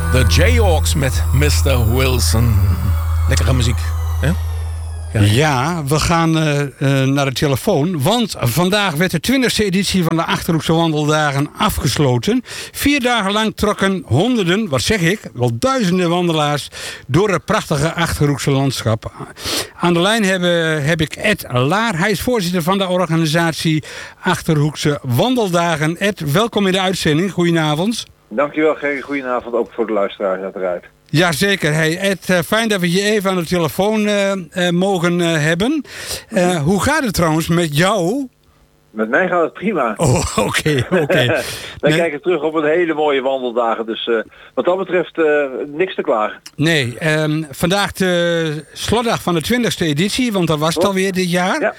De Jayhawks met Mr. Wilson. Lekkere muziek, hè? Ja, we gaan naar de telefoon. Want vandaag werd de 20e editie van de Achterhoekse Wandeldagen afgesloten. 4 dagen lang trokken honderden, wat zeg ik, wel duizenden wandelaars door het prachtige Achterhoekse landschap. Aan de lijn heb ik Ed Laar. Hij is voorzitter van de organisatie Achterhoekse Wandeldagen. Ed, welkom in de uitzending. Goedenavond. Dankjewel, Gerry. Goedenavond ook voor de luisteraars uiteraard. Jazeker. Hey Ed, fijn dat we je even aan de telefoon mogen hebben. Hoe gaat het trouwens met jou? Met mij gaat het prima. Oh, oké. Wij kijken terug op een hele mooie wandeldagen. Dus wat dat betreft niks te klagen. Nee, vandaag de slotdag van de 20e editie, want dat was het alweer dit jaar.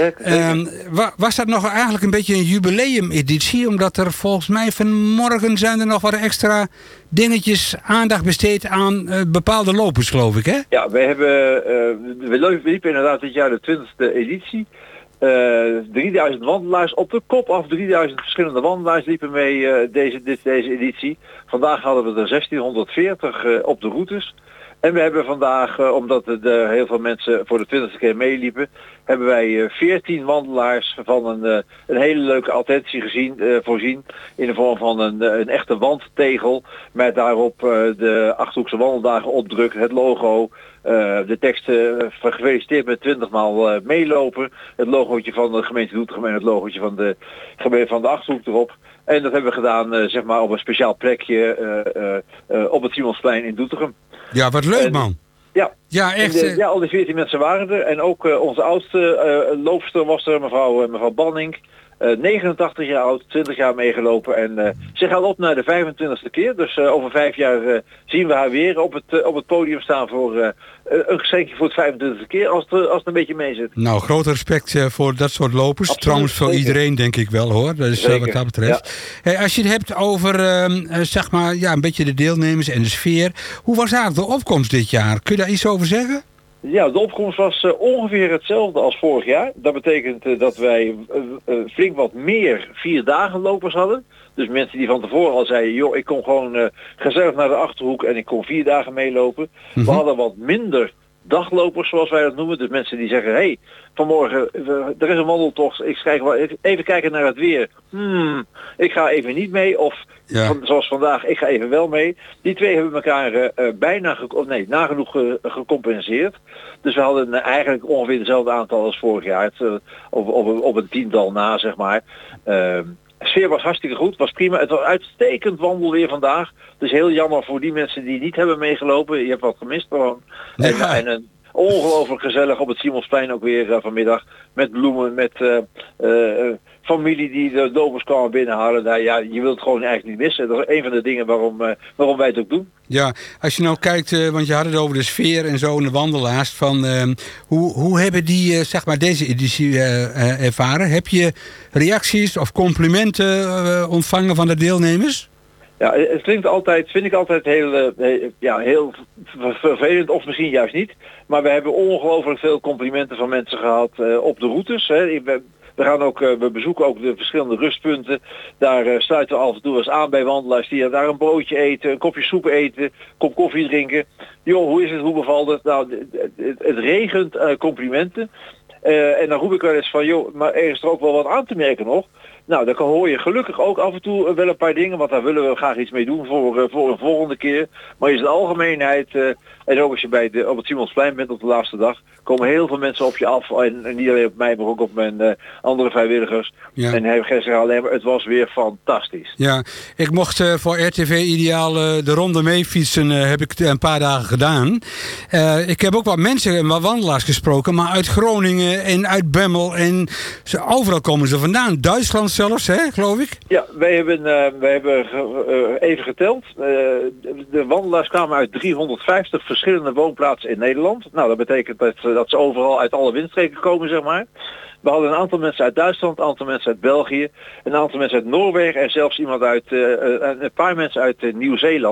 Ja, was dat nog eigenlijk een beetje een jubileumeditie? Omdat er volgens mij vanmorgen zijn er nog wat extra dingetjes aandacht besteed aan bepaalde lopers, geloof ik, hè? Ja, we liepen inderdaad dit jaar de 20e editie. 3000 wandelaars op de kop af. 3000 verschillende wandelaars liepen mee deze editie. Vandaag hadden we er 1640 op de routes. En we hebben vandaag, omdat er heel veel mensen voor de 20e keer meeliepen, hebben wij 14 wandelaars van een hele leuke attentie voorzien. In de vorm van een echte wandtegel. Met daarop de Achterhoekse Wandeldagen opdruk, het logo. De tekst gefeliciteerd met 20 maal meelopen. Het logootje van de gemeente Doetinchem en het logootje van de gemeente van de Achterhoek erop. En dat hebben we gedaan zeg maar op een speciaal plekje op het Simonsplein in Doetinchem. Ja, wat leuk, man. Ja, echt. Al die 14 mensen waren er. En ook onze oudste loopster was er, mevrouw Banning. 89 jaar oud, 20 jaar meegelopen en ze gaat op naar de 25e keer. Dus over 5 jaar zien we haar weer op het podium staan voor een geschenkje voor het 25e keer als het een beetje mee zit. Nou, groot respect voor dat soort lopers. Absoluut, trouwens voor iedereen denk ik wel hoor. Dat is wat dat betreft. Ja. Hey, als je het hebt over zeg maar een beetje de deelnemers en de sfeer. Hoe was eigenlijk de opkomst dit jaar? Kun je daar iets over zeggen? Ja, de opkomst was ongeveer hetzelfde als vorig jaar. Dat betekent dat wij flink wat meer 4 dagen lopers hadden. Dus mensen die van tevoren al zeiden, joh, ik kom gewoon gezellig naar de Achterhoek en ik kom 4 dagen meelopen. We hadden wat minder daglopers, zoals wij dat noemen. Dus mensen die zeggen, hey, vanmorgen, er is een wandeltocht, even kijken naar het weer. Ik ga even niet mee. Of zoals vandaag, ik ga even wel mee. Die twee hebben elkaar nagenoeg gecompenseerd. Dus we hadden eigenlijk ongeveer hetzelfde aantal als vorig jaar. Op een 10-tal na, zeg maar. De sfeer was hartstikke goed, was prima. Het was uitstekend wandelweer vandaag. Dus heel jammer voor die mensen die niet hebben meegelopen. Je hebt wat gemist gewoon. Ja. En een ongelooflijk gezellig op het Simonsplein ook weer vanmiddag. Met bloemen, met familie die de lopers kwamen binnenhalen. Nou, ja, je wilt het gewoon eigenlijk niet missen. Dat is een van de dingen waarom wij het ook doen. Ja, als je nou kijkt, want je had het over de sfeer en zo en de wandelaars. Van, hoe hebben die zeg maar deze editie ervaren? Heb je reacties of complimenten ontvangen van de deelnemers? Ja, het klinkt altijd, vind ik altijd heel vervelend of misschien juist niet. Maar we hebben ongelooflijk veel complimenten van mensen gehad op de routes. Hè. We bezoeken ook de verschillende rustpunten. Daar sluiten we af en toe eens aan bij wandelaars die daar een broodje eten, een kopje soep eten, een kop koffie drinken. Joh, hoe is het, hoe bevalt het? Nou, het regent complimenten. En dan roep ik wel eens van, joh, maar er is er ook wel wat aan te merken nog. Nou, dan hoor je gelukkig ook af en toe wel een paar dingen, want daar willen we graag iets mee doen voor een volgende keer. Maar in de algemeenheid, en ook als je op het Simonsplein bent op de laatste dag, komen heel veel mensen op je af. En niet alleen op mij, maar ook op mijn andere vrijwilligers. Ja. En hebben gezegd alleen maar, het was weer fantastisch. Ja, ik mocht voor RTV Ideaal de ronde mee fietsen, heb ik een paar dagen gedaan. Ik heb ook wat mensen en wat wandelaars gesproken, maar uit Groningen en uit Bemmel en overal komen ze vandaan. Duitsland zelfs, hè, geloof ik? Ja, wij hebben even geteld. De wandelaars kwamen uit 350 verschillende woonplaatsen in Nederland. Nou, dat betekent dat ze overal uit alle windstreken komen, zeg maar. We hadden een aantal mensen uit Duitsland, een aantal mensen uit België, een aantal mensen uit Noorwegen en zelfs een paar mensen uit Nieuw-Zeeland.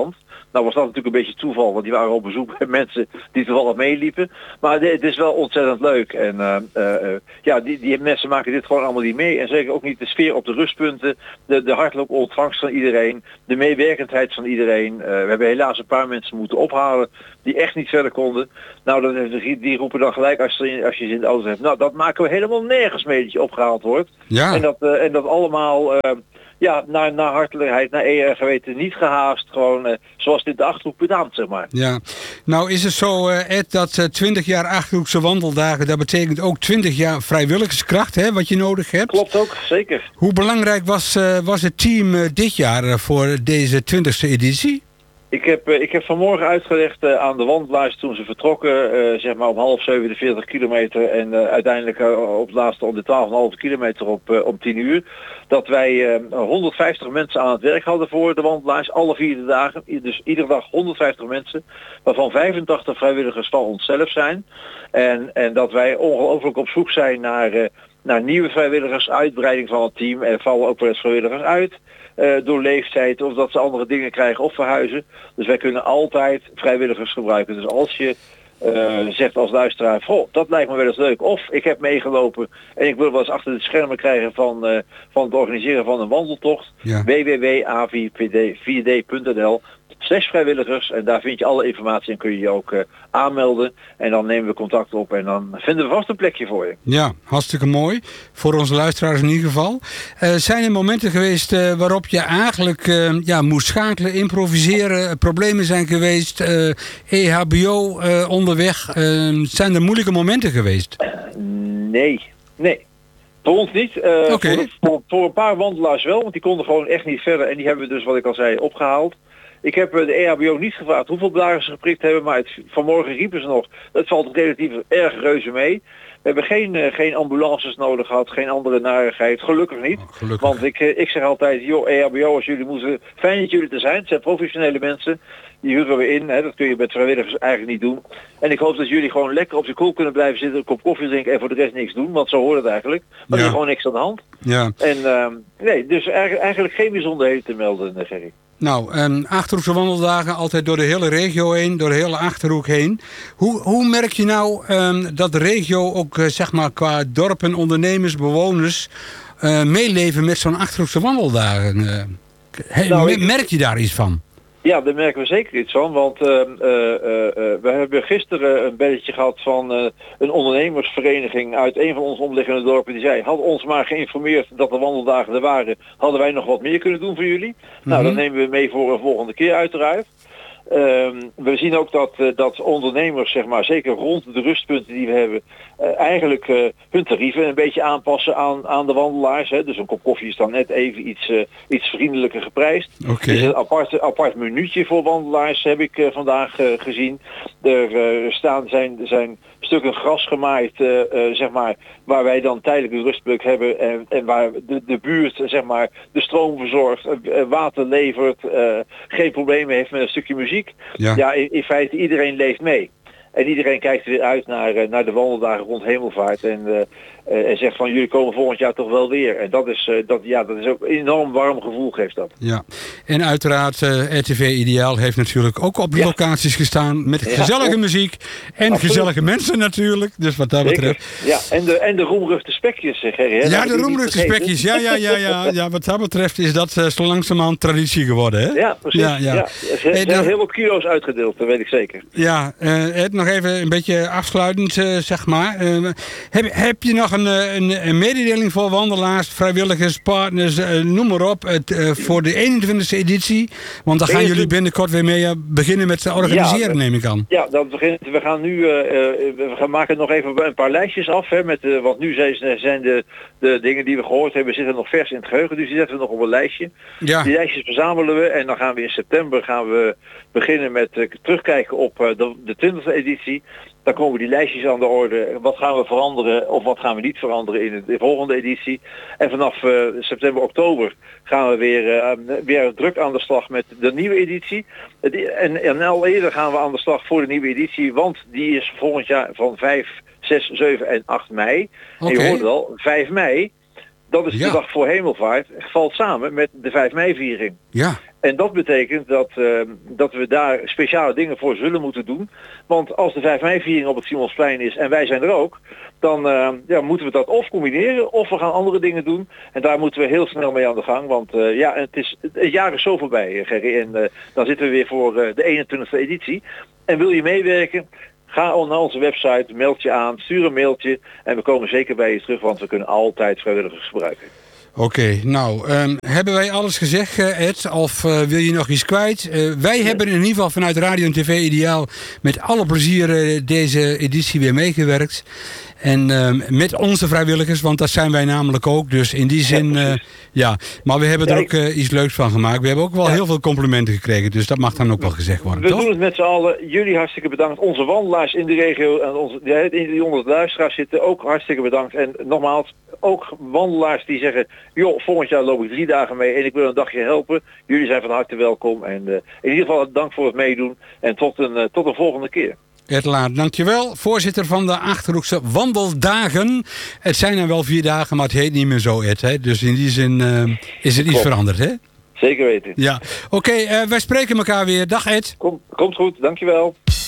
Nou was dat natuurlijk een beetje toeval, want die waren op bezoek bij mensen die toevallig meeliepen. Maar het is wel ontzettend leuk. En die mensen maken dit gewoon allemaal niet mee. En zeker ook niet de sfeer op de rustpunten, de hartelijke ontvangst van iedereen, de meewerkendheid van iedereen. We hebben helaas een paar mensen moeten ophalen die echt niet verder konden. Nou, die roepen dan gelijk als je ze in de auto hebt. Nou, dat maken we helemaal nergens mee dat je opgehaald wordt. Ja. En dat allemaal naar hartelijkheid, naar eer en geweten, niet gehaast. Gewoon zoals dit de Achterhoek betaamt, zeg maar. Ja. Nou is het zo, Ed, dat 20 jaar Achterhoekse wandeldagen, dat betekent ook 20 jaar vrijwilligerskracht, hè, wat je nodig hebt. Klopt ook, zeker. Hoe belangrijk was het team dit jaar voor deze 20e editie? Ik heb vanmorgen uitgelegd aan de wandelaars toen ze vertrokken, zeg maar om 6:30 kilometer en uiteindelijk op het laatste om de 12,5 kilometer om 10 uur, dat wij 150 mensen aan het werk hadden voor de wandelaars, alle 4 dagen. Dus iedere dag 150 mensen, waarvan 85 vrijwilligers van onszelf zijn. En dat wij ongelooflijk op zoek zijn naar nieuwe vrijwilligers, uitbreiding van het team. En vallen ook wel eens vrijwilligers uit. Door leeftijd of dat ze andere dingen krijgen of verhuizen. Dus wij kunnen altijd vrijwilligers gebruiken. Dus als je zegt als luisteraar, dat lijkt me wel eens leuk. Of ik heb meegelopen en ik wil wel eens achter de schermen krijgen van het organiseren van een wandeltocht. Ja. www.avipd4d.nl/vrijwilligers en daar vind je alle informatie en kun je je ook aanmelden. En dan nemen we contact op en dan vinden we vast een plekje voor je. Ja, hartstikke mooi. Voor onze luisteraars in ieder geval. Zijn er momenten geweest waarop je eigenlijk moest schakelen, improviseren, problemen zijn geweest, EHBO onderweg? Zijn er moeilijke momenten geweest? Nee. Voor ons niet. Okay. Voor een paar wandelaars wel, want die konden gewoon echt niet verder. En die hebben we dus, wat ik al zei, opgehaald. Ik heb de EHBO niet gevraagd hoeveel blaren ze geprikt hebben, maar vanmorgen riepen ze nog. Dat valt relatief erg reuze mee. We hebben geen ambulances nodig gehad, geen andere narigheid. Gelukkig niet. Gelukkig. Want ik zeg altijd, joh, EHBO, als jullie moeten, fijn dat jullie er zijn. Het zijn professionele mensen. Die huren we in. Hè. Dat kun je met vrijwilligers eigenlijk niet doen. En ik hoop dat jullie gewoon lekker op je kool kunnen blijven zitten, een kop koffie drinken en voor de rest niks doen. Want zo hoort het eigenlijk. Maar er is gewoon niks aan de hand. Ja. En dus eigenlijk geen bijzonderheden te melden, Gerry. Nou, Achterhoekse wandeldagen altijd door de hele regio heen, door de hele Achterhoek heen. Hoe merk je nou dat de regio ook zeg maar qua dorpen, ondernemers, bewoners meeleven met zo'n Achterhoekse wandeldagen? Merk je daar iets van? Ja, daar merken we zeker iets van, want we hebben gisteren een belletje gehad van een ondernemersvereniging uit een van onze omliggende dorpen. Die zei, had ons maar geïnformeerd dat de wandeldagen er waren, hadden wij nog wat meer kunnen doen voor jullie. Nou, dat nemen we mee voor een volgende keer uiteraard. We zien ook dat ondernemers, zeg maar, zeker rond de rustpunten die we hebben, eigenlijk hun tarieven een beetje aanpassen aan de wandelaars. Hè. Dus een kop koffie is dan net even iets vriendelijker geprijsd. Okay. Dus een apart minuutje voor wandelaars heb ik vandaag gezien. Er zijn stukken gras gemaaid, zeg maar, waar wij dan tijdelijk een rustplek hebben en waar de buurt, zeg maar, de stroom verzorgt, water levert, geen problemen heeft met een stukje muziek. Ja, in feite iedereen leeft mee. En iedereen kijkt weer uit naar de wandeldagen rond Hemelvaart en zegt van jullie komen volgend jaar toch wel weer. En dat is ook een enorm warm gevoel geeft dat. Ja, en uiteraard RTV Ideaal heeft natuurlijk ook op de locaties gestaan met gezellige muziek en gezellige mensen natuurlijk. Dus wat dat betreft. Ja, en de roemruchte spekjes, Gerry. Ja, de roemruchte spekjes. Ja, wat dat betreft is dat zo langzamerhand traditie geworden, hè? Ja, precies. Ja. Er zijn heel veel kilo's uitgedeeld, dat weet ik zeker. Ja, Ed, nog even een beetje afsluitend, zeg maar. Heb je nog een mededeling voor wandelaars, vrijwilligers, partners, noem maar op, voor de 21e editie? Want dan gaan jullie binnenkort weer mee beginnen met te organiseren, neem ik aan. Ja, we gaan nu, we gaan maken nog even een paar lijstjes af, hè, want nu zijn de dingen die we gehoord hebben zitten nog vers in het geheugen, dus die zetten we nog op een lijstje. Ja. Die lijstjes verzamelen we en dan gaan we in september beginnen met terugkijken op de 20e editie. Dan komen die lijstjes aan de orde. Wat gaan we veranderen of wat gaan we niet veranderen in de volgende editie. En vanaf september, oktober gaan we weer druk aan de slag met de nieuwe editie. En al eerder gaan we aan de slag voor de nieuwe editie. Want die is volgend jaar van 5, 6, 7 en 8 mei. Okay. En je hoort het al, 5 mei. Dat is de dag voor Hemelvaart. Valt samen met de 5 mei viering. Ja. En dat betekent dat we daar speciale dingen voor zullen moeten doen. Want als de 5 mei-viering op het Simonsplein is en wij zijn er ook, dan moeten we dat of combineren of we gaan andere dingen doen. En daar moeten we heel snel mee aan de gang. Want het jaar is zo voorbij, Gerry. En dan zitten we weer voor de 21e editie. En wil je meewerken? Ga naar onze website, meld je aan, stuur een mailtje. En we komen zeker bij je terug, want we kunnen altijd vrijwilligers gebruiken. Oké, nou, hebben wij alles gezegd, Ed? Of wil je nog iets kwijt? Wij hebben in ieder geval vanuit Radio en TV Ideaal met alle plezier deze editie weer meegewerkt. En met onze vrijwilligers, want dat zijn wij namelijk ook. Dus in die zin, maar we hebben er ook iets leuks van gemaakt. We hebben ook wel heel veel complimenten gekregen, dus dat mag dan ook wel gezegd worden, toch? We doen het met z'n allen. Jullie hartstikke bedankt. Onze wandelaars in de regio en die onder de luisteraars zitten ook hartstikke bedankt. En nogmaals, ook wandelaars die zeggen, joh, volgend jaar loop ik 3 dagen mee en ik wil een dagje helpen. Jullie zijn van harte welkom. En in ieder geval dank voor het meedoen en tot een volgende keer. Ed Laat, dankjewel. Voorzitter van de Achterhoekse Wandeldagen. Het zijn er wel 4 dagen, maar het heet niet meer zo, Ed. Hè? Dus in die zin is er iets veranderd, hè? Zeker weten. Ja, oké, wij spreken elkaar weer. Dag, Ed. Komt goed, dankjewel.